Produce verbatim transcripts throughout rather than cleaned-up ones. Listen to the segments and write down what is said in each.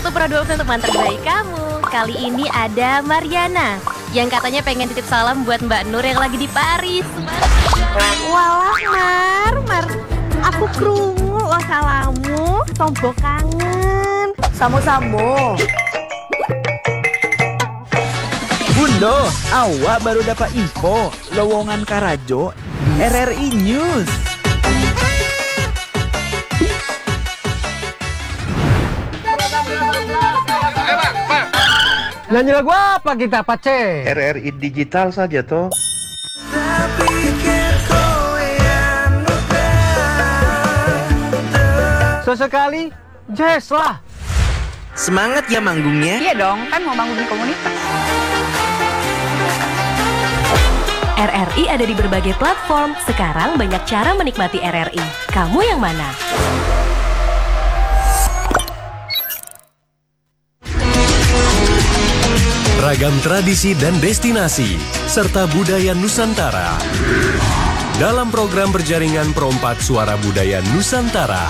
satu produk untuk mantan bayi kamu. Kali ini ada Mariana yang katanya pengen titip salam buat Mbak Nur yang lagi di Paris. Walah Mar, Mar, aku krungu lo salamu, tombo kangen. Samo-samo. Bundo, awak baru dapat info lowongan Karajo R R I News. Nyanyi lagu apa kita, Pace? R R I digital saja toh. Sesekali jazz lah. Semangat ya manggungnya. Iya dong, kan mau bangun komunitas. R R I ada di berbagai platform. Sekarang banyak cara menikmati R R I. Kamu yang mana? Ragam tradisi dan destinasi, serta budaya Nusantara. Dalam program berjaringan Perompak Suara Budaya Nusantara.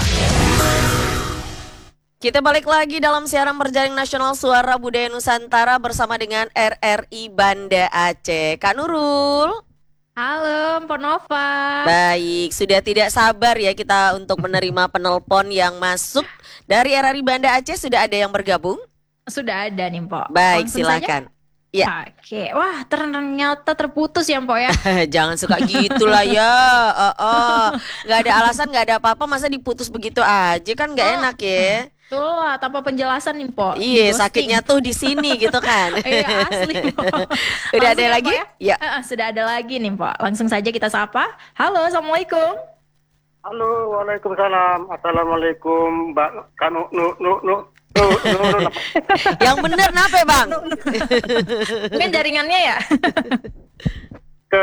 Kita balik lagi dalam siaran berjaring nasional Suara Budaya Nusantara bersama dengan R R I Banda Aceh. Kak Nurul. Halo, Mpok Nova. Baik, sudah tidak sabar ya kita untuk menerima penelpon yang masuk dari R R I Banda Aceh. Sudah ada yang bergabung? Sudah ada nih, Mpok. Baik, Langsung silakan. Ya. Oke, wah ternyata terputus ya, Mpok ya. Jangan suka gitulah ya. Oh, oh. Gak ada alasan, gak ada apa-apa, masa diputus begitu aja kan gak Oh. enak ya. Tuh lah, tanpa penjelasan nih, Mpok. Iya, Ghosting. sakitnya tuh di sini gitu kan. Iya, asli, Mpok. Udah Langsung ada ya, lagi? Mpok, Ya. Eh, eh, sudah ada lagi nih, Mpok. Langsung saja kita sapa. Halo, Assalamualaikum. Halo, waalaikumsalam. Assalamualaikum, Mbak Kanu nu nu nu nu nu. nu. Yang bener kenapa ya, Bang? Mungkin jaringannya ya. Ke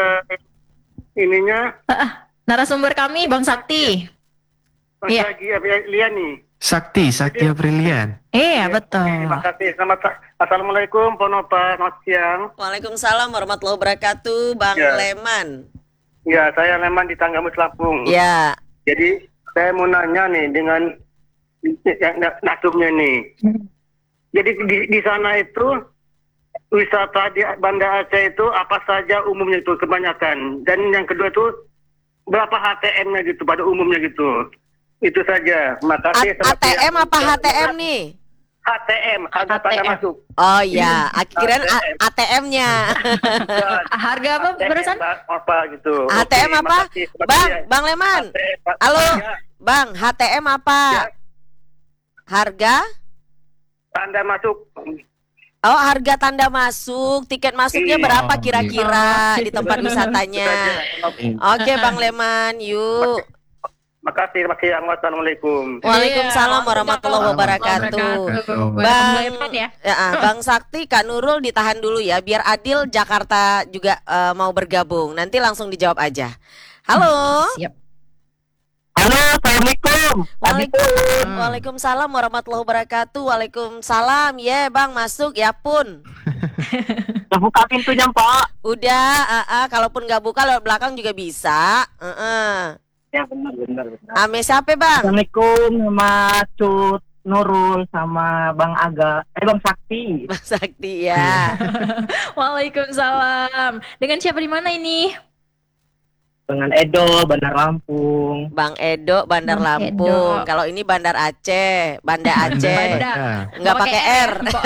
ininya Narasumber kami Bang Sakti. Iya. lagi Lian nih. Sakti, Sakti Aprilian. Iya, betul. Terima kasih. Selamat Assalamualaikum, Ponopa. Selamat siang. Waalaikumsalam warahmatullahi wabarakatuh, Bang Ya. Leman. Ya, saya Leman di Tanggamus Lampung. Ya. Jadi saya mau nanya nih dengan yang nasumnya nih. Jadi di, di sana itu wisata di Banda Aceh itu apa saja umumnya itu kebanyakan, dan yang kedua itu berapa H T M-nya gitu pada umumnya gitu. Itu saja. Makasih. A- ATM apa H T M nih? H T M, harga tanda masuk. Oh iya, akhirnya A T M-nya. Harga apa barusan? Apa gitu. H T M Oke, apa? makasih. Bang, Ya. Bang Leman. H T M, Pak. Halo, Ya. Bang, H T M apa? Ya. Harga? Tanda masuk. Oh, harga tanda masuk. Tiket masuknya Iya. berapa kira-kira di tempat wisatanya? Oke, Iya. Bang Leman, yuk. Makasih, makasih. Assalamualaikum. Waalaikumsalam warahmatullahi wabarakatuh. Bang, ya, ah, Bang Sakti, Kak Nurul ditahan dulu ya, biar Adil Jakarta juga eh, mau bergabung. Nanti langsung dijawab aja. Halo. Siap. Halo, Assalamualaikum. Waalaikum, Waalaikumsalam warahmatullahi wabarakatuh. Waalaikumsalam. Ya, Bang, masuk ya pun. Udah buka pintunya, Pak. Udah, ah, ah, kalaupun nggak buka lewat belakang juga bisa. Heeh. Ya, benar, benar, benar. Ame siapa, Bang? Assalamualaikum sama Cut Nurul sama Bang Aga, eh Bang Sakti. Bang Sakti ya. Waalaikumsalam. Dengan siapa di mana ini? Dengan Edo, Bandar Lampung. Bang Edo, Bandar Bang Lampung. Edo. Kalau ini Bandar Aceh, Banda Aceh. Banda. Nggak pakai R. Mpok.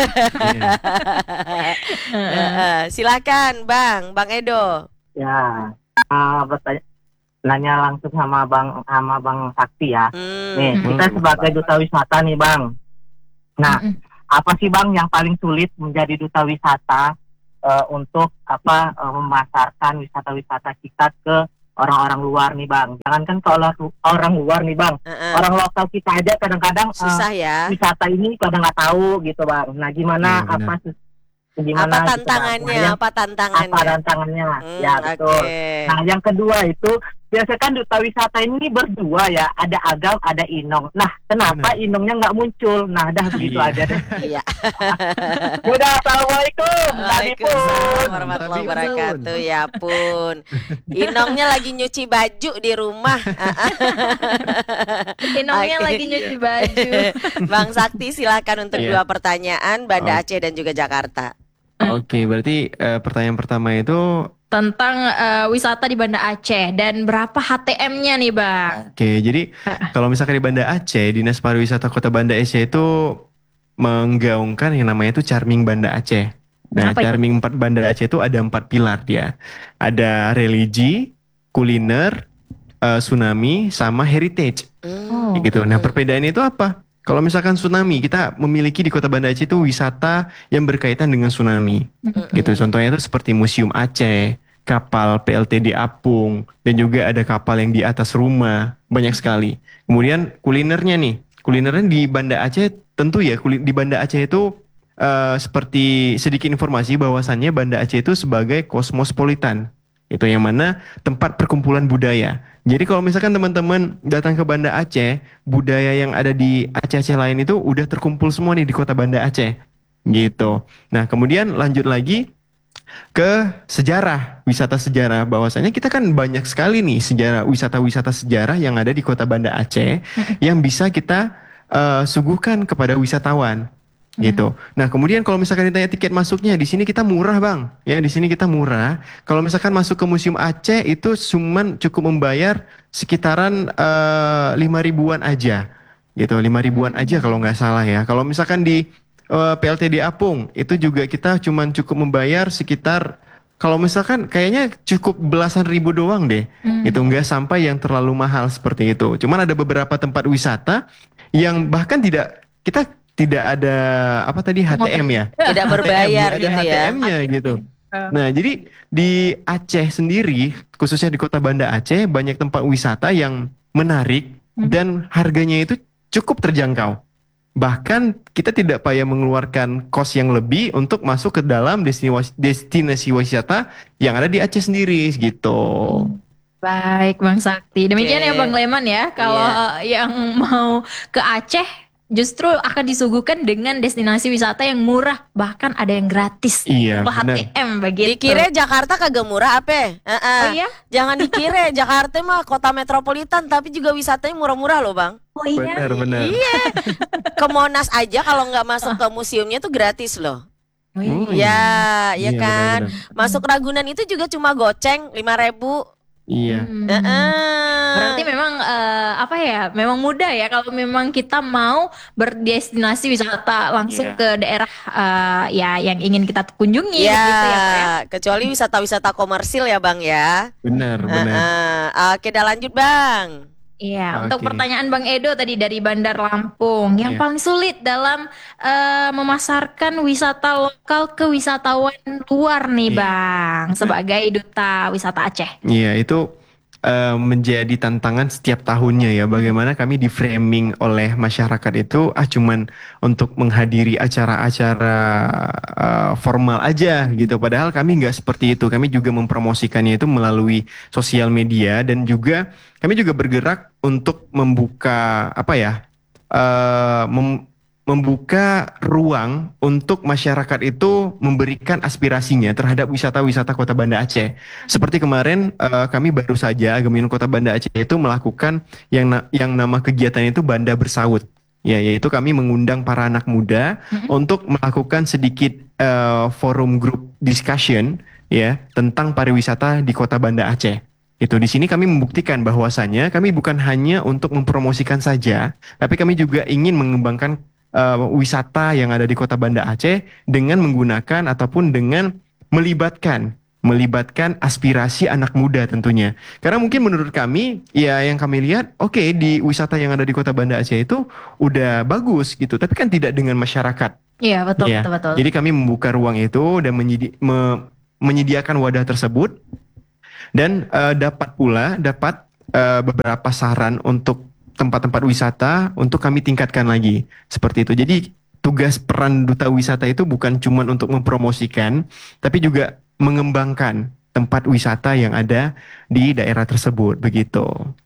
Heeh. Silakan, Bang, Bang Edo. Ya, uh, bertanya nanya langsung sama Bang sama Bang Sakti ya. Hmm. Nih, kita sebagai duta wisata nih, Bang. Nah, Mm-mm. apa sih Bang yang paling sulit menjadi duta wisata uh, untuk apa uh, memasarkan wisata-wisata kita ke orang-orang luar nih, Bang? Jangankan ke orang, orang luar nih, Bang. Heeh. Orang lokal kita aja kadang-kadang uh, Susah ya. wisata ini kadang nggak tahu gitu, Bang. Nah, gimana Iya, benar. apa sus- gimana Apa gitu, Bang? tantangannya? Nah, yang- Apa tantangannya? apa tantangannya? Hmm, Ya, betul. oke. Nah, yang kedua itu biasa kan duta wisata ini berdua ya, ada Agam, ada Inong. Nah, kenapa Bener. Inongnya nggak muncul? Nah, dah begitu aja deh. Iya. Udah, assalamualaikum. Waalaikumsalam warahmatullahi wabarakatuh. Ya pun, Inongnya lagi nyuci baju di rumah. Inongnya lagi nyuci baju. Bang Sakti, silakan untuk Iya. dua pertanyaan, Banda Oh. Aceh dan juga Jakarta. Oke, berarti eh, pertanyaan pertama itu Tentang eh, wisata di Banda Aceh dan berapa H T M-nya nih Bang? Oke, jadi kalau misalkan di Banda Aceh, Dinas Pariwisata Kota Banda Aceh itu menggaungkan yang namanya itu Charming Banda Aceh. Nah, Apa itu? Charming empat Banda Aceh itu ada empat pilar dia. Ada religi, kuliner, eh, tsunami, sama heritage. Oh. Gitu. Nah, perbedaannya itu apa? Kalau misalkan tsunami, kita memiliki di Kota Banda Aceh itu wisata yang berkaitan dengan tsunami. Gitu. Contohnya itu seperti Museum Aceh, kapal P L T D Apung, dan juga ada kapal yang di atas rumah, banyak sekali. Kemudian kulinernya nih, kulinernya di Banda Aceh tentu ya, kuli- di Banda Aceh itu eh, seperti sedikit informasi bahwasannya Banda Aceh itu sebagai kosmopolitan. Itu yang mana tempat perkumpulan budaya. Jadi kalau misalkan teman-teman datang ke Banda Aceh, budaya yang ada di Aceh-Aceh lain itu udah terkumpul semua nih di Kota Banda Aceh. Gitu. Nah, kemudian lanjut lagi ke sejarah, wisata sejarah. Bahwasanya kita kan banyak sekali nih sejarah, wisata-wisata sejarah yang ada di Kota Banda Aceh yang bisa kita eh, suguhkan kepada wisatawan. Gitu. Nah, kemudian kalau misalkan ditanya tiket masuknya, di sini kita murah, Bang. Ya, di sini kita murah. Kalau misalkan masuk ke Museum Aceh itu cuman cukup membayar sekitaran eh, lima ribuan aja. Gitu, lima ribuan aja kalau nggak salah ya. Kalau misalkan di eh, P L T D Apung itu juga kita cuman cukup membayar sekitar, kalau misalkan kayaknya cukup belasan ribu doang deh. Hmm. Itu nggak sampai yang terlalu mahal seperti itu. Cuman ada beberapa tempat wisata yang bahkan tidak, kita tidak ada apa tadi H T M ya, Tidak berbayar ada gitu ya. H T M-nya gitu. Nah, jadi di Aceh sendiri, khususnya di Kota Banda Aceh, banyak tempat wisata yang menarik dan harganya itu cukup terjangkau. Bahkan kita tidak payah mengeluarkan kos yang lebih untuk masuk ke dalam destinasi, destinasi wisata yang ada di Aceh sendiri gitu. Baik Bang Sakti. Demikian Oke. ya Bang Leman ya. Kalau yang mau ke Aceh justru akan disuguhkan dengan destinasi wisata yang murah, bahkan ada yang gratis. Iya, H T M begitu. Dikira Jakarta kagak murah apa? Heeh. Oh iya? Jangan dikira Jakarta mah kota metropolitan tapi juga wisatanya murah-murah loh, Bang. Oh iya. Benar, benar. Iya. Ke Monas aja kalau nggak masuk ke museumnya tuh gratis loh. Oh, Hmm. Ya, ya Iya, kan. benar-benar. Masuk Ragunan itu juga cuma goceng lima ribu. Iya. Hmm. Heeh. Berarti memang eh, apa ya? Memang mudah ya kalau memang kita mau berdestinasi wisata langsung Iya. ke daerah eh, ya yang ingin kita kunjungi Ya, gitu ya, Pak ya. kecuali wisata-wisata komersil ya, Bang ya. Benar, benar. Heeh. Oke, dah lanjut, Bang. Iya, Oke. untuk pertanyaan Bang Edo tadi dari Bandar Lampung, yang Iya. paling sulit dalam eh, memasarkan wisata lokal ke wisatawan luar nih, Iya. Bang, sebagai duta wisata Aceh. Iya, itu eh, menjadi tantangan setiap tahunnya ya. Bagaimana kami di framing oleh masyarakat itu ah cuman untuk menghadiri acara-acara eh, formal aja gitu. Padahal kami nggak seperti itu. Kami juga mempromosikannya itu melalui sosial media dan juga kami juga bergerak untuk membuka apa ya? eh, mem- membuka ruang untuk masyarakat itu memberikan aspirasinya terhadap wisata-wisata Kota Banda Aceh. Seperti kemarin eh, kami baru saja Gemilang Kota Banda Aceh itu melakukan yang na- yang nama kegiatan itu Banda Bersaut. Ya, yaitu kami mengundang para anak muda untuk melakukan sedikit eh, forum group discussion ya tentang pariwisata di Kota Banda Aceh. Itu di sini kami membuktikan bahwasannya kami bukan hanya untuk mempromosikan saja, tapi kami juga ingin mengembangkan uh, wisata yang ada di Kota Banda Aceh dengan menggunakan ataupun dengan melibatkan melibatkan aspirasi anak muda tentunya. Karena mungkin menurut kami ya yang kami lihat oke di wisata yang ada di Kota Banda Aceh itu udah bagus gitu, tapi kan tidak dengan masyarakat. Iya, betul, Ya, betul, betul. jadi kami membuka ruang itu dan menyedi- me- menyediakan wadah tersebut dan eh, dapat pula dapat eh, beberapa saran untuk tempat-tempat wisata untuk kami tingkatkan lagi seperti itu. Jadi tugas peran duta wisata itu bukan cuma untuk mempromosikan, tapi juga mengembangkan tempat wisata yang ada di daerah tersebut begitu.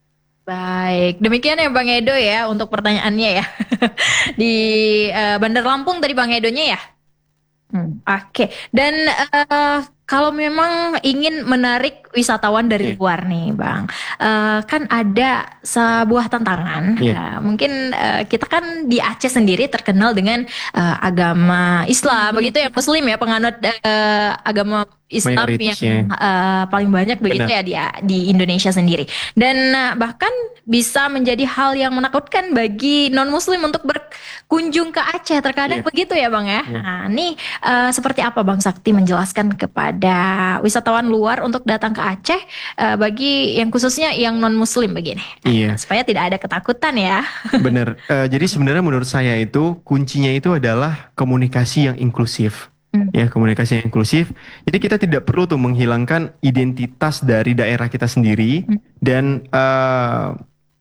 Baik, demikian ya Bang Edo ya untuk pertanyaannya ya. Di uh, Bandar Lampung tadi Bang Edonya ya. Hmm, Oke, okay. Dan uh, kalau memang ingin menarik wisatawan dari yeah. luar nih Bang, uh, kan ada sebuah tantangan. Yeah. Uh, mungkin uh, kita kan di Aceh sendiri terkenal dengan uh, agama Islam, begitu ya, Muslim ya, penganut uh, agama Islam yang uh, paling banyak begitu Benar. ya di di Indonesia sendiri. Dan uh, bahkan bisa menjadi hal yang menakutkan bagi non Muslim untuk berkunjung ke Aceh terkadang yeah. begitu ya Bang ya. Yeah. Nah, ini uh, seperti apa Bang Sakti menjelaskan kepada wisatawan luar untuk datang ke Aceh uh, bagi yang khususnya yang non Muslim begini. Iya. Supaya tidak ada ketakutan ya. Benar. Uh, jadi sebenarnya menurut saya itu kuncinya itu adalah komunikasi yang inklusif. Hmm. Ya, komunikasi yang inklusif. Jadi kita tidak perlu tuh menghilangkan identitas dari daerah kita sendiri hmm. dan uh,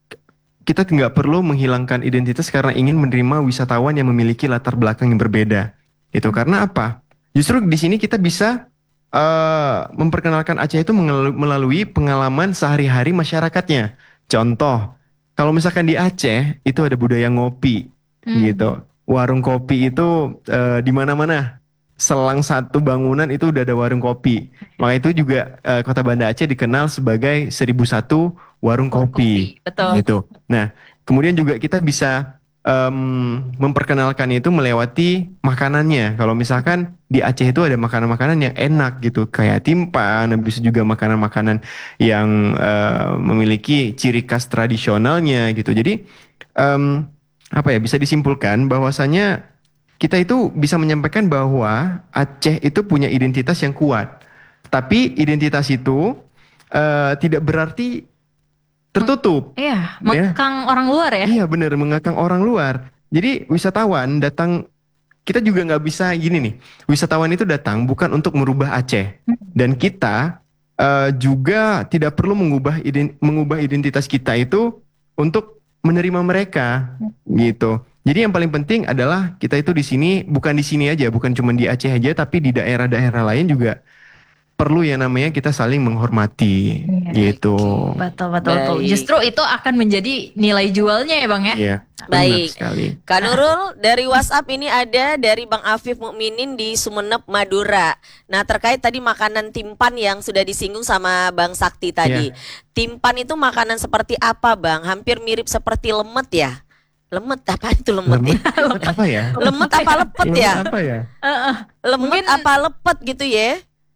kita nggak perlu menghilangkan identitas karena ingin menerima wisatawan yang memiliki latar belakang yang berbeda. Itu karena apa? Justru di sini kita bisa uh, memperkenalkan Aceh itu melalui pengalaman sehari-hari masyarakatnya. Contoh, kalau misalkan di Aceh itu ada budaya ngopi, hmm. gitu. Warung kopi itu uh, di mana-mana. Selang satu bangunan itu udah ada warung kopi. Maka itu juga uh, Kota Banda Aceh dikenal sebagai seribu satu warung kopi. Betul. Gitu. Nah, kemudian juga kita bisa um, memperkenalkan itu melewati makanannya. Kalau misalkan di Aceh itu ada makanan-makanan yang enak gitu, kayak timpan, bisa juga makanan-makanan yang uh, memiliki ciri khas tradisionalnya gitu. Jadi um, apa ya, bisa disimpulkan bahwasanya kita itu bisa menyampaikan bahwa Aceh itu punya identitas yang kuat. Tapi identitas itu uh, tidak berarti tertutup. Iya, mengekang ya. orang luar ya. Iya benar, mengekang orang luar. Jadi wisatawan datang, kita juga nggak bisa gini nih. Wisatawan itu datang bukan untuk merubah Aceh. Dan kita uh, juga tidak perlu mengubah, ident- mengubah identitas kita itu untuk menerima mereka gitu. Jadi yang paling penting adalah kita itu di sini, bukan di sini aja, bukan cuma di Aceh aja, tapi di daerah-daerah lain juga perlu yang namanya kita saling menghormati, ya, gitu. Betul, betul, betul. Justru itu akan menjadi nilai jualnya ya Bang ya. Iya. Baik. Kak Nurul, dari WhatsApp ini ada dari Bang Afif Mukminin di Sumeneb, Madura. Nah, terkait tadi makanan timpan yang sudah disinggung sama Bang Sakti tadi. Ya. Timpan itu makanan seperti apa Bang? Hampir mirip seperti lemet ya? Lemet apa itu lemet, lemet ya? Lemet apa ya? Lemet apa lepet ya? Lemet apa ya? Lemet Mungkin... apa lepet gitu ya?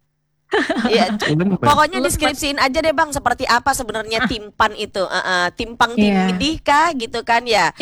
Ya, pokoknya deskripsiin aja deh Bang seperti apa sebenarnya timpan itu. Uh, uh, timpang Yeah. tindih kah gitu kan ya?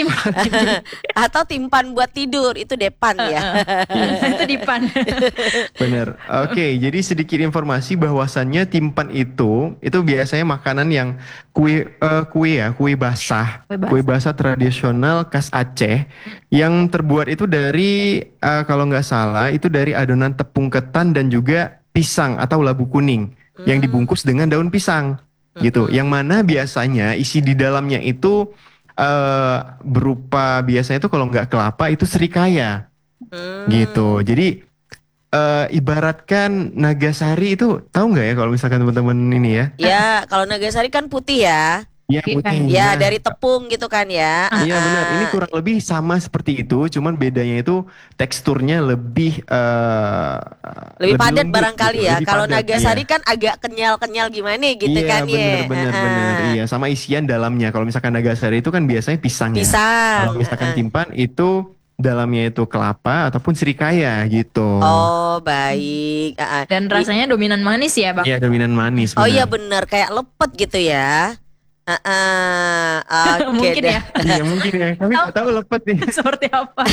Atau timpan buat tidur itu depan Uh, ya. uh. Itu dipan. Bener. Oke, jadi sedikit informasi bahwasannya timpan itu itu biasanya makanan yang kue uh, kue ya, kue basah, Kue basah. kue basah tradisional khas Aceh yang terbuat itu dari uh, kalau nggak salah itu dari adonan tepung ketan dan juga pisang atau labu kuning hmm. yang dibungkus dengan daun pisang hmm. gitu. Yang mana biasanya isi di dalamnya itu uh, berupa biasanya itu kalau nggak kelapa itu serikaya hmm. gitu. Jadi uh, ibaratkan Nagasari itu tahu nggak ya kalau misalkan teman-teman ini ya? Ya kalau Nagasari kan putih ya. Ya, putih, ya ya dari tepung gitu kan ya. Iya benar. Ini kurang lebih sama seperti itu, cuman bedanya itu teksturnya lebih uh, lebih, lebih padat barangkali gitu. ya. Kalau Nagasari iya. kan agak kenyal-kenyal gimana gitu iya, kan bener, ya. Bener bener bener. Iya, sama isian dalamnya. Kalau misalkan Nagasari itu kan biasanya pisang, pisang. ya. Kalau misalkan uh. timpan itu dalamnya itu kelapa ataupun serikaya gitu. Oh baik. Uh, Dan rasanya dominan manis ya Bang? Iya dominan manis. Bener. Oh iya benar kayak lepet gitu ya. Uh, uh, okay mungkin ya. Iya mungkin ya. Kami nggak tahu lepet nih. Seperti apa?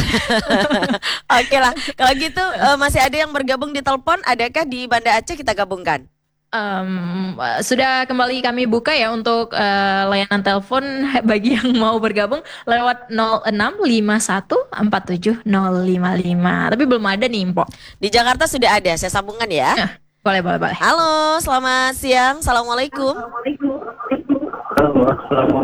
Oke okay lah. Kalau gitu uh, masih ada yang bergabung di telepon. Adakah di Banda Aceh kita gabungkan? Um, sudah kembali kami buka ya untuk uh, layanan telepon bagi yang mau bergabung lewat nol enam lima satu empat tujuh nol lima lima. Tapi belum ada nih Mpok. Di Jakarta sudah ada. Saya sambungkan ya. Nah, boleh boleh boleh. Halo, selamat siang. Assalamualaikum. Halo, assalamualaikum.